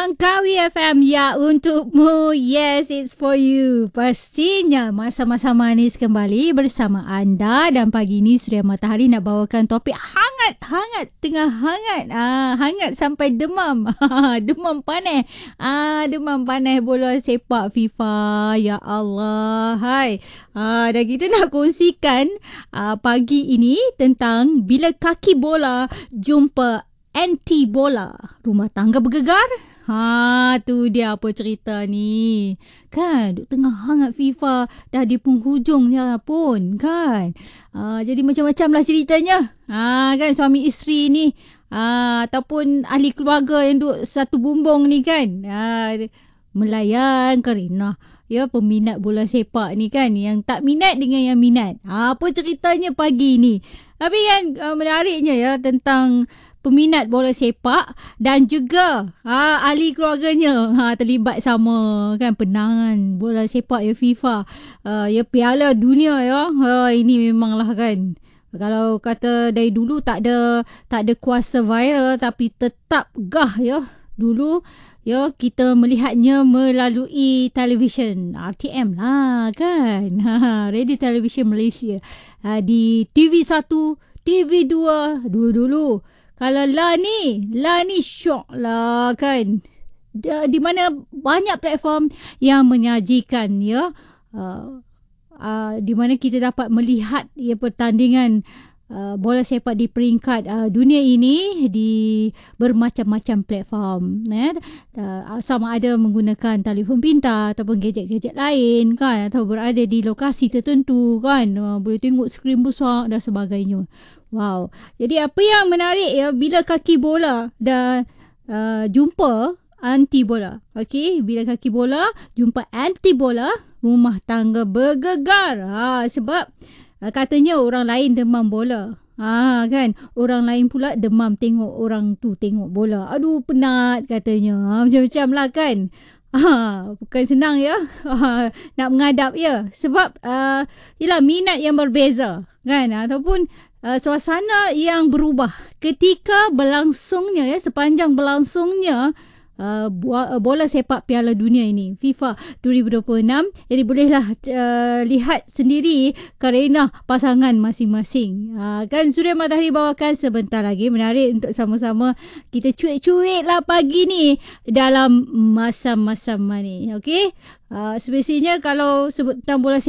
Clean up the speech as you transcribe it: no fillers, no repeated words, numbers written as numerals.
Langkawi FM, ya untukmu. Yes, it's for you. Pastinya masa-masa manis kembali bersama anda. Dan pagi ini Suria Matahari nak bawakan topik hangat, tengah hangat. Hangat sampai demam. Demam panas. Demam panas bola sepak FIFA. Ya Allah. Hai. Dan kita nak kongsikan pagi ini tentang bila kaki bola jumpa anti bola, rumah tangga bergegar. Tu dia apa cerita ni. Kan, duk tengah hangat FIFA, dah di penghujungnya pun, kan. Jadi macam-macam lah ceritanya. Kan, suami isteri ni, ataupun ahli keluarga yang duk satu bumbung ni kan. Melayan kerana peminat bola sepak ni kan, yang tak minat dengan yang minat. Apa ceritanya pagi ni. Tapi kan menariknya ya tentang peminat bola sepak dan juga ahli keluarganya terlibat sama kan, penangan bola sepak FIFA, Piala Dunia ya. Ini memanglah kan, kalau kata dari dulu tak ada kuasa viral, tapi tetap gah ya. Dulu ya kita melihatnya melalui televisyen RTM lah kan. Radio Television Malaysia. Di TV1, TV2 dulu. Kalau La ni syok lah kan. Di mana banyak platform yang menyajikan ya. Di mana kita dapat melihat pertandingan bola sepak di peringkat dunia ini di bermacam-macam platform. Sama ada menggunakan telefon pintar ataupun gadget-gadget lain kan, atau berada di lokasi tertentu kan, boleh tengok skrin besar dan sebagainya. Wow. Jadi apa yang menarik ya, bila kaki bola dah jumpa anti bola. Okey, bila kaki bola jumpa anti bola, rumah tangga bergegar. Sebab katanya orang lain demam bola. Kan, orang lain pula demam tengok orang tu tengok bola. Aduh, penat katanya. Macam-macam lah kan. Bukan senang ya nak menghadap ya. Sebab yelah, minat yang berbeza kan, ataupun suasana yang berubah ketika berlangsungnya ya, sepanjang berlangsungnya bola sepak Piala Dunia ini, FIFA 2026. Jadi bolehlah lihat sendiri kerana pasangan masing-masing. Kan Suria Matahari bawakan sebentar lagi, menarik untuk sama-sama kita cuit-cuit lah pagi ni dalam masa-masa ni. Okey, spesialnya kalau sebut tentang bola sepak